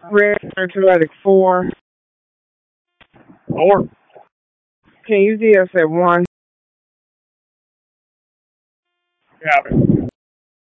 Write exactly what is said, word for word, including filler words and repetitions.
Red Atlantic four. Or Can you see us at one? Got it.